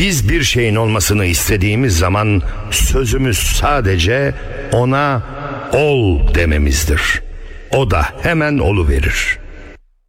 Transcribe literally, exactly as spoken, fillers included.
Biz bir şeyin olmasını istediğimiz zaman sözümüz sadece ona ol dememizdir. O da hemen oluverir.